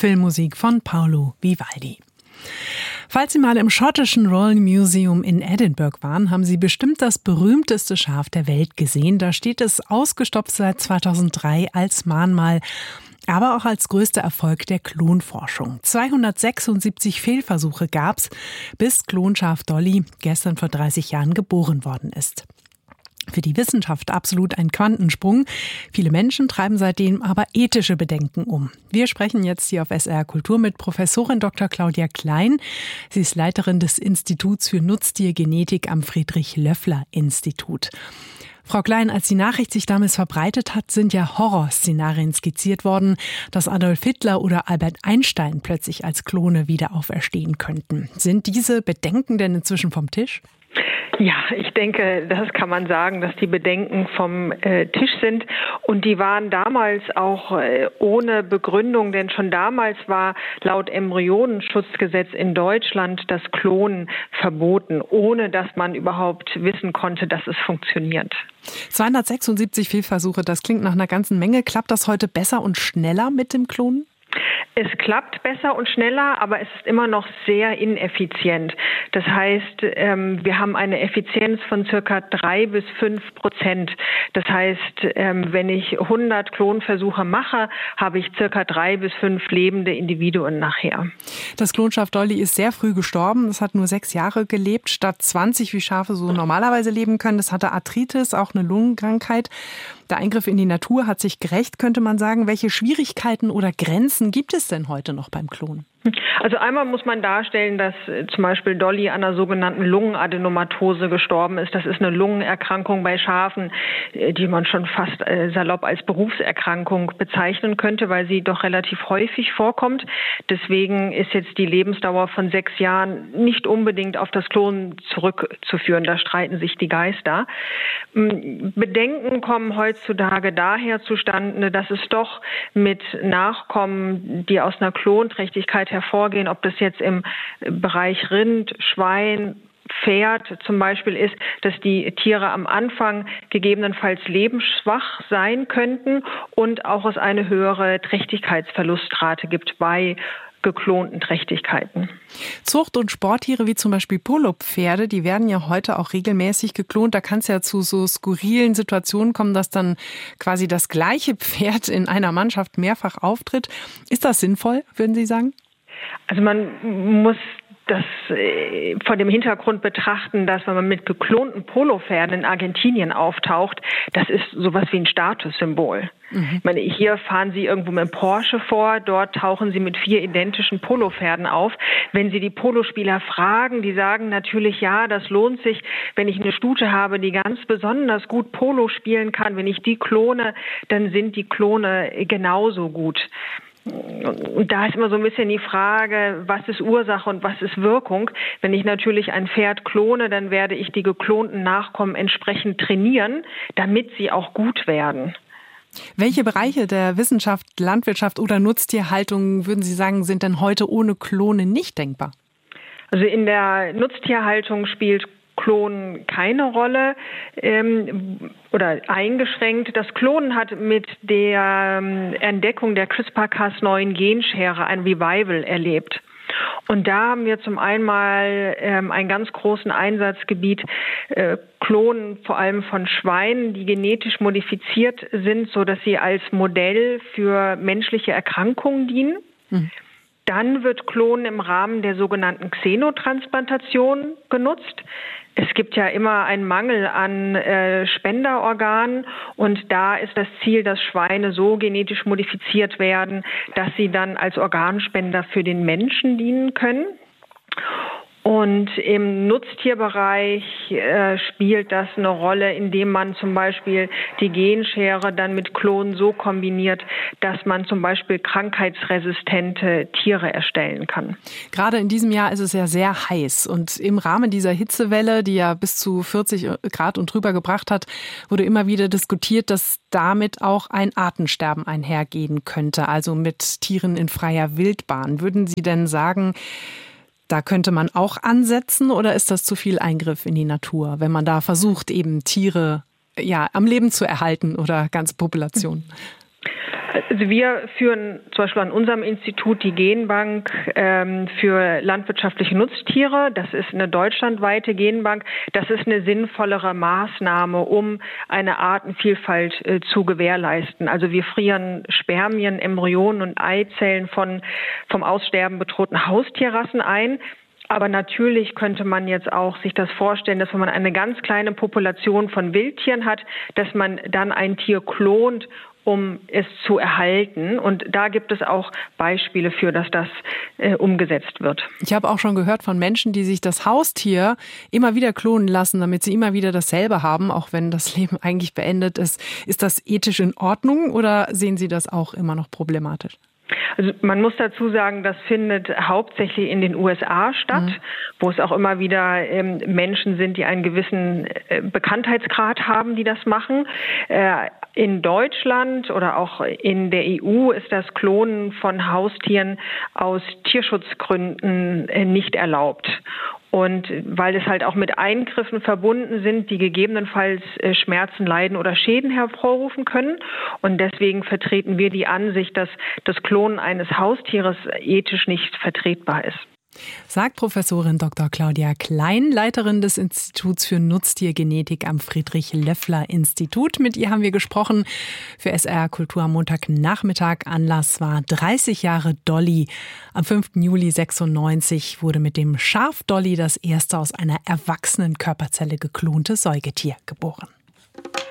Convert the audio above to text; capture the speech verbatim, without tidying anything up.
Filmmusik von Paolo Vivaldi. Falls Sie mal im schottischen Royal Museum in Edinburgh waren, haben Sie bestimmt das berühmteste Schaf der Welt gesehen. Da steht es ausgestopft seit zweitausenddrei als Mahnmal, aber auch als größter Erfolg der Klonforschung. zweihundertsechsundsiebzig Fehlversuche gab's, bis Klonschaf Dolly gestern vor dreißig Jahren geboren worden ist. Für die Wissenschaft absolut ein Quantensprung. Viele Menschen treiben seitdem aber ethische Bedenken um. Wir sprechen jetzt hier auf S R Kultur mit Professorin Doktor Claudia Klein. Sie ist Leiterin des Instituts für Nutztiergenetik am Friedrich-Löffler-Institut. Frau Klein, als die Nachricht sich damals verbreitet hat, sind ja Horrorszenarien skizziert worden, dass Adolf Hitler oder Albert Einstein plötzlich als Klone wieder auferstehen könnten. Sind diese Bedenken denn inzwischen vom Tisch? Ja, ich denke, das kann man sagen, dass die Bedenken vom äh, Tisch sind. Und die waren damals auch äh, ohne Begründung, denn schon damals war laut Embryonenschutzgesetz in Deutschland das Klonen verboten, ohne dass man überhaupt wissen konnte, dass es funktioniert. zweihundertsechsundsiebzig Fehlversuche, das klingt nach einer ganzen Menge. Klappt das heute besser und schneller mit dem Klonen? Es klappt besser und schneller, aber es ist immer noch sehr ineffizient. Das heißt, wir haben eine Effizienz von circa drei bis fünf Prozent. Das heißt, wenn ich hundert Klonversuche mache, habe ich circa drei bis fünf lebende Individuen nachher. Das Klonschaf Dolly ist sehr früh gestorben. Es hat nur sechs Jahre gelebt, statt zwanzig, wie Schafe so normalerweise leben können. Es hatte Arthritis, auch eine Lungenkrankheit. Der Eingriff in die Natur hat sich gerecht, könnte man sagen. Welche Schwierigkeiten oder Grenzen gibt es denn heute noch beim Klonen? Also einmal muss man darstellen, dass zum Beispiel Dolly an einer sogenannten Lungenadenomatose gestorben ist. Das ist eine Lungenerkrankung bei Schafen, die man schon fast salopp als Berufserkrankung bezeichnen könnte, weil sie doch relativ häufig vorkommt. Deswegen ist jetzt die Lebensdauer von sechs Jahren nicht unbedingt auf das Klonen zurückzuführen. Da streiten sich die Geister. Bedenken kommen heutzutage daher zustande, dass es doch mit Nachkommen, die aus einer Klonträchtigkeit hervorgehen, ob das jetzt im Bereich Rind, Schwein, Pferd zum Beispiel ist, dass die Tiere am Anfang gegebenenfalls lebensschwach sein könnten und auch es eine höhere Trächtigkeitsverlustrate gibt bei geklonten Trächtigkeiten. Zucht- und Sporttiere wie zum Beispiel Polopferde, die werden ja heute auch regelmäßig geklont. Da kann es ja zu so skurrilen Situationen kommen, dass dann quasi das gleiche Pferd in einer Mannschaft mehrfach auftritt. Ist das sinnvoll, würden Sie sagen? Also man muss das äh, vor dem Hintergrund betrachten, dass wenn man mit geklonten Polopferden in Argentinien auftaucht, das ist sowas wie ein Statussymbol. Mhm. Ich meine, hier fahren Sie irgendwo mit einem Porsche vor, dort tauchen Sie mit vier identischen Polopferden auf. Wenn Sie die Polospieler fragen, die sagen natürlich, ja, das lohnt sich, wenn ich eine Stute habe, die ganz besonders gut Polo spielen kann. Wenn ich die klone, dann sind die Klone genauso gut. Und da ist immer so ein bisschen die Frage, was ist Ursache und was ist Wirkung? Wenn ich natürlich ein Pferd klone, dann werde ich die geklonten Nachkommen entsprechend trainieren, damit sie auch gut werden. Welche Bereiche der Wissenschaft, Landwirtschaft oder Nutztierhaltung, würden Sie sagen, sind denn heute ohne Klone nicht denkbar? Also in der Nutztierhaltung spielt Klonen keine Rolle ähm, oder eingeschränkt. Das Klonen hat mit der ähm, Entdeckung der CRISPR Cas neun Genschere ein Revival erlebt. Und da haben wir zum einen mal ähm, einen ganz großen Einsatzgebiet, äh, Klonen vor allem von Schweinen, die genetisch modifiziert sind, so dass sie als Modell für menschliche Erkrankungen dienen. Mhm. Dann wird Klonen im Rahmen der sogenannten Xenotransplantation genutzt. Es gibt ja immer einen Mangel an äh, Spenderorganen und da ist das Ziel, dass Schweine so genetisch modifiziert werden, dass sie dann als Organspender für den Menschen dienen können. Und im Nutztierbereich äh, spielt das eine Rolle, indem man zum Beispiel die Genschere dann mit Klonen so kombiniert, dass man zum Beispiel krankheitsresistente Tiere erstellen kann. Gerade in diesem Jahr ist es ja sehr heiß und im Rahmen dieser Hitzewelle, die ja bis zu vierzig Grad und drüber gebracht hat, wurde immer wieder diskutiert, dass damit auch ein Artensterben einhergehen könnte, also mit Tieren in freier Wildbahn. Würden Sie denn sagen, da könnte man auch ansetzen oder ist das zu viel Eingriff in die Natur, wenn man da versucht, eben Tiere ja, am Leben zu erhalten oder ganze Populationen? Also wir führen zum Beispiel an unserem Institut die Genbank ähm, für landwirtschaftliche Nutztiere. Das ist eine deutschlandweite Genbank. Das ist eine sinnvollere Maßnahme, um eine Artenvielfalt äh, zu gewährleisten. Also wir frieren Spermien, Embryonen und Eizellen von vom Aussterben bedrohten Haustierrassen ein. Aber natürlich könnte man jetzt auch sich das vorstellen, dass wenn man eine ganz kleine Population von Wildtieren hat, dass man dann ein Tier klont, um es zu erhalten. Und da gibt es auch Beispiele für, dass das äh, umgesetzt wird. Ich habe auch schon gehört von Menschen, die sich das Haustier immer wieder klonen lassen, damit sie immer wieder dasselbe haben, auch wenn das Leben eigentlich beendet ist. Ist das ethisch in Ordnung oder sehen Sie das auch immer noch problematisch? Also man muss dazu sagen, das findet hauptsächlich in den U S A statt, mhm. wo es auch immer wieder ähm, Menschen sind, die einen gewissen äh, Bekanntheitsgrad haben, die das machen. Äh, in Deutschland oder auch in der E U ist das Klonen von Haustieren aus Tierschutzgründen äh, nicht erlaubt. Und weil es halt auch mit Eingriffen verbunden sind, die gegebenenfalls Schmerzen, Leiden oder Schäden hervorrufen können. Und deswegen vertreten wir die Ansicht, dass das Klonen eines Haustieres ethisch nicht vertretbar ist. Sagt Professorin Doktor Claudia Klein, Leiterin des Instituts für Nutztiergenetik am Friedrich-Löffler-Institut. Mit ihr haben wir gesprochen für S R Kultur am Montagnachmittag. Anlass war dreißig Jahre Dolly. Am fünften Juli sechsundneunzig wurde mit dem Schaf Dolly das erste aus einer erwachsenen Körperzelle geklonte Säugetier geboren.